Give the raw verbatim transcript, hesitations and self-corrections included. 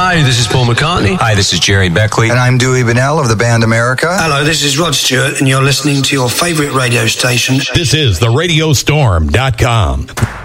Hi, this is Paul McCartney. Hi, this is Jerry Beckley. And I'm Dewey Bunnell of the band America. Hello, this is Rod Stewart, and you're listening to your favorite radio station. This is the radio storm dot com.